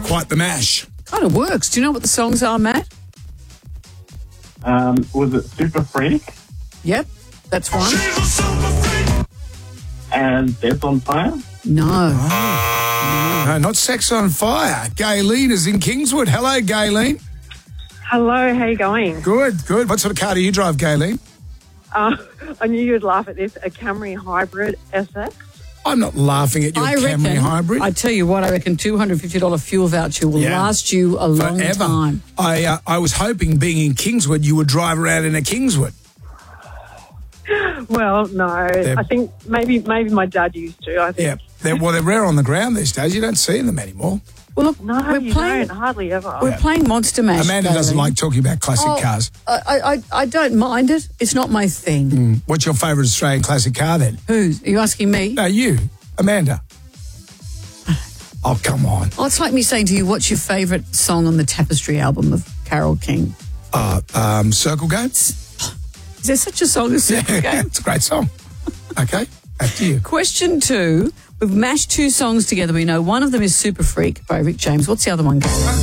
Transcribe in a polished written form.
Quite the mash. Kind of works. Do you know what the songs are, Matt? Was it Super Freak Yep, that's one. and Death on Fire? No. No, not Sex on Fire. Gayleen is in Kingswood. Hello, Gayleen. Hello, how you going? Good. What sort of car do you drive, Gayleen? I knew you'd laugh at this. A Camry Hybrid SX. I'm not laughing at your Camry Hybrid. I tell you what, I reckon $250 fuel voucher will last you a long Forever. time. I was hoping, being in Kingswood, you would drive around in a Kingswood. Well, no. I think maybe my dad used to. I think. Yeah, they're rare on the ground these days. You don't see them anymore. Well, look, No, we're you playing. don't. Hardly ever. We're playing Monster Mash. Amanda doesn't Gayleen. like talking about classic cars. I don't mind it. It's not my thing. What's your favourite Australian classic car then? Who's? Are you asking me? No, you, Amanda. Oh, come on. Oh, it's like me saying to you, what's your favourite song on the Tapestry album of Carole King? Circle Goats? Is there such a song as Circle Game? It's a great song. Okay, after you. Question 2. We've mashed 2 songs together. We know one of them is Super Freak by Rick James. What's the other one, Gary?